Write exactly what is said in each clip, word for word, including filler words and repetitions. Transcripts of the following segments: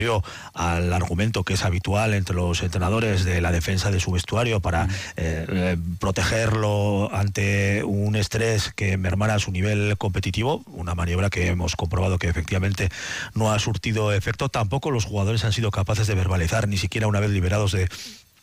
al argumento que es habitual entre los entrenadores de la defensa de su vestuario para eh, eh, protegerlo ante un estrés que mermara su nivel competitivo, una maniobra que hemos comprobado que efectivamente no ha surtido efecto. Tampoco los jugadores han sido capaces de verbalizar, ni siquiera una vez liberados de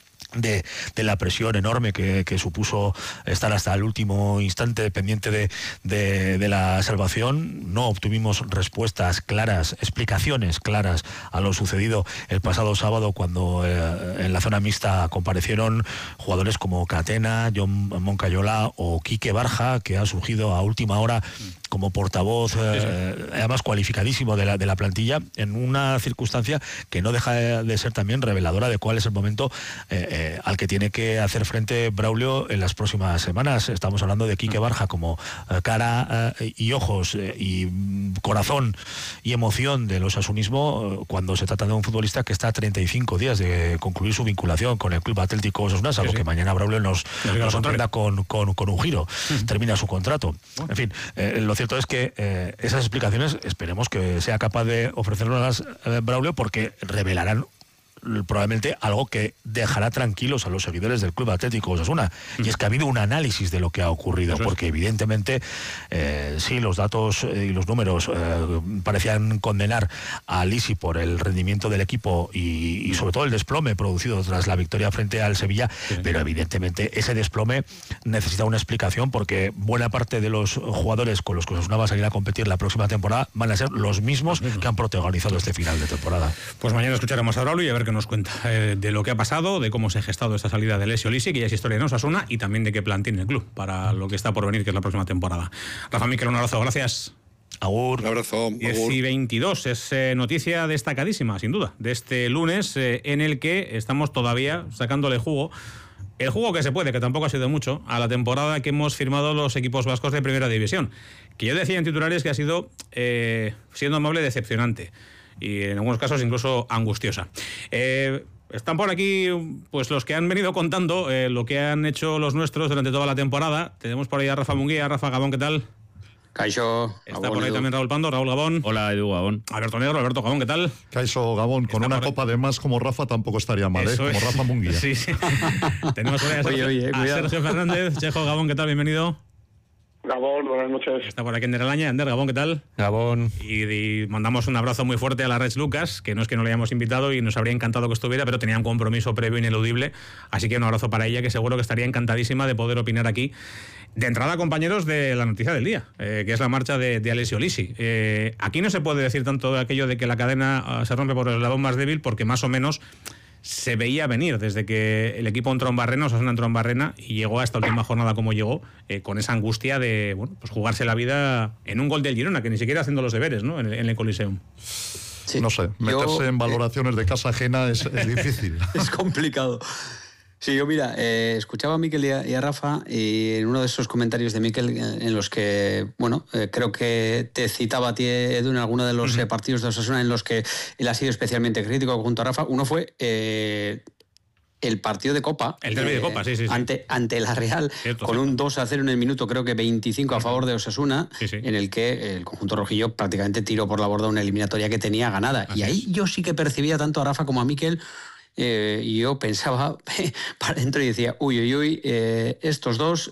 De, de la presión enorme que, que supuso estar hasta el último instante pendiente de, de, de la salvación. No obtuvimos respuestas claras, explicaciones claras a lo sucedido el pasado sábado, cuando eh, en la zona mixta comparecieron jugadores como Catena, John Moncayola o Quique Barja, que ha surgido a última hora como portavoz, eh, sí, sí. además cualificadísimo de la, de la plantilla, en una circunstancia que no deja de ser también reveladora de cuál es el momento eh, eh, al que tiene que hacer frente Braulio en las próximas semanas. Estamos hablando de Quique Barja como eh, cara eh, y ojos eh, y corazón y emoción del osasunismo, eh, cuando se trata de un futbolista que está a treinta y cinco días de concluir su vinculación con el Club Atlético Osasuna, salvo sí, sí. que mañana Braulio nos, nos sorprenda con, con, con un giro, uh-huh. termina su contrato. En fin, eh, lo cierto es que eh, esas explicaciones esperemos que sea capaz de ofrecerlas eh, Braulio, porque revelarán probablemente algo que dejará tranquilos a los seguidores del Club Atlético Osasuna, mm. y es que ha habido un análisis de lo que ha ocurrido, Eso porque es. evidentemente eh, sí, los datos y los números eh, parecían condenar a Lisi por el rendimiento del equipo y, y sobre todo el desplome producido tras la victoria frente al Sevilla, sí. pero evidentemente ese desplome necesita una explicación, porque buena parte de los jugadores con los que Osasuna va a salir a competir la próxima temporada van a ser los mismos sí. que han protagonizado este final de temporada. Pues mañana escucharemos a Braulio y a ver que nos cuenta eh, de lo que ha pasado, de cómo se ha gestado esta salida de Alessio Lisi, que ya es historia en Osasuna, y también de qué plan tiene el club para lo que está por venir, que es la próxima temporada. Rafa Miquel, un abrazo, gracias. Agur. Un abrazo. diez y veintidós, es eh, noticia destacadísima, sin duda, de este lunes, eh, en el que estamos todavía sacándole jugo, el jugo que se puede, que tampoco ha sido mucho, a la temporada que hemos firmado los equipos vascos de Primera División, que yo decía en titulares que ha sido, eh, siendo amable, decepcionante, y en algunos casos incluso angustiosa. Eh, están por aquí pues los que han venido contando eh, lo que han hecho los nuestros durante toda la temporada. Tenemos por ahí a Rafa Munguía. Rafa Gabón, ¿qué tal? Caixo. Está Gabón, por ahí Edu. también Raúl Pando. Raúl Gabón. Hola, Edu Gabón. Alberto Negro. Alberto Gabón, ¿qué tal? Caixo Gabón, con Está una por... copa de más como Rafa tampoco estaría mal, Eso ¿eh? Es. Como Rafa Munguía. Sí, sí. Tenemos por ahí a Sergio, oye, oye, a Sergio Fernández. Chejo Gabón, ¿qué tal? Bienvenido. Gabón, buenas noches. Está por aquí Ander Alaña. Ander, Gabón, ¿qué tal? Gabón. Y, y mandamos un abrazo muy fuerte a la Reds Lucas, que no es que no le hayamos invitado y nos habría encantado que estuviera, pero tenía un compromiso previo ineludible, así que un abrazo para ella, que seguro que estaría encantadísima de poder opinar aquí. De entrada, compañeros, de la noticia del día, eh, que es la marcha de, de Alessio Lisi. Eh, aquí no se puede decir tanto de aquello de que la cadena uh, se rompe por el eslabón más débil, porque más o menos se veía venir desde que el equipo entró en Barrena, Osasuna entró en Barrena y llegó a esta última jornada como llegó, eh, con esa angustia de bueno, pues jugarse la vida en un gol del Girona, que ni siquiera haciendo los deberes, ¿no? en, el, en el Coliseum. Sí. No sé, meterse Yo, en valoraciones eh, de casa ajena es, es difícil. Es complicado. Sí, yo mira, eh, escuchaba a Miquel y a, y a Rafa, y en uno de esos comentarios de Miquel en los que, bueno, eh, creo que te citaba a ti, Edu, en alguno de los uh-huh. eh, partidos de Osasuna en los que él ha sido especialmente crítico junto a Rafa. Uno fue eh, el partido de Copa. El derbi eh, de Copa, sí, sí. sí. Ante, ante la Real, cierto, con cierto. un dos a cero en el minuto, creo que veinticinco a favor de Osasuna, sí, sí. en el que el conjunto rojillo prácticamente tiró por la borda una eliminatoria que tenía ganada. Así y ahí es. yo sí que percibía tanto a Rafa como a Miquel. Eh, y yo pensaba para adentro y decía, uy, uy, uy, eh, estos dos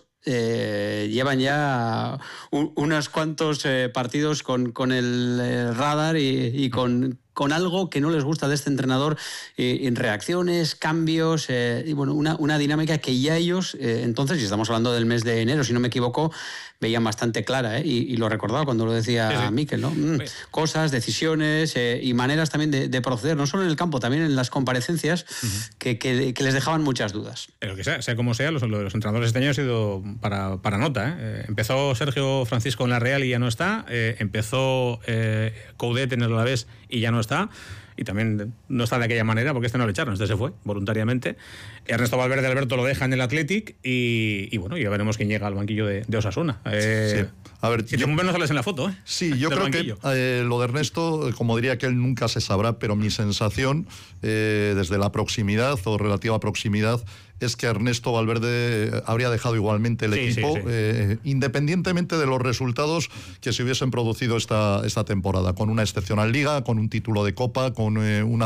eh, llevan ya un, unos cuantos eh, partidos con, con el eh, radar y, y con, con algo que no les gusta de este entrenador, eh, en reacciones, cambios, eh, y bueno, una, una dinámica que ya ellos, eh, entonces, y estamos hablando del mes de enero, si no me equivoco, veían bastante clara, ¿eh? y, y lo recordaba cuando lo decía sí, sí. Miquel, ¿no? Mm, cosas, decisiones eh, y maneras también de, de proceder, no solo en el campo, también en las comparecencias, uh-huh. que, que, que les dejaban muchas dudas. Pero que sea, sea como sea, los, los entrenadores este año han sido para, para nota. ¿eh? Eh, empezó Sergio Francisco en la Real y ya no está, eh, empezó eh, Coudet en el Alavés y ya no está. Y también no está de aquella manera, porque este no le echaron, este se fue voluntariamente. Ernesto Valverde Alberto lo deja en el Athletic y, y bueno, ya veremos quién llega al banquillo de, de Osasuna. Eh, sí. A ver, si yo, te no sales en la foto, ¿eh? Sí, yo creo banquillo. que eh, lo de Ernesto, como diría que él nunca se sabrá, pero mi sensación, eh, desde la proximidad o relativa proximidad, es que Ernesto Valverde habría dejado igualmente el sí, equipo, sí, sí. Eh, independientemente de los resultados que se hubiesen producido esta, esta temporada, con una excepcional liga, con un título de Copa, con eh, una